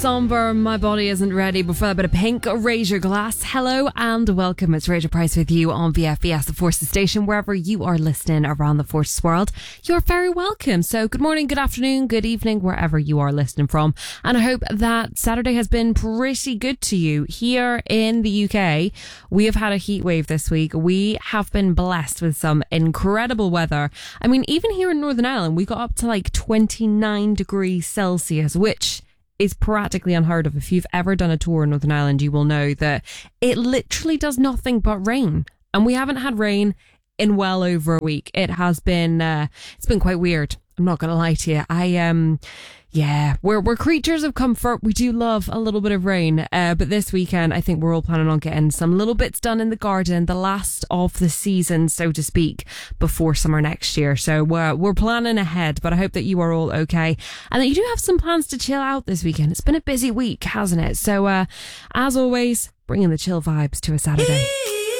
Somber, my body isn't ready. Before a bit of Pink, raise your glass. Hello and welcome. It's Rachel Price with you on VFBS, the Forces Station, wherever you are listening around the Forces world. You're very welcome. So good morning, good afternoon, good evening, wherever you are listening from. And I hope that Saturday has been pretty good to you. Here in the UK, we have had a heat wave this week. We have been blessed with some incredible weather. I mean, even here in Northern Ireland, we got up to like 29 degrees Celsius, which is practically unheard of. If you've ever done a tour in Northern Ireland, you will know that it literally does nothing but rain. And we haven't had rain in well over a week. It has been, it's been quite weird. I'm not going to lie to you. We're creatures of comfort. We do love a little bit of rain. But this weekend, I think we're all planning on getting some little bits done in the garden, the last of the season, so to speak, before summer next year. So we're planning ahead, but I hope that you are all okay and that you do have some plans to chill out this weekend. It's been a busy week, hasn't it? So, as always, bringing the chill vibes to a Saturday.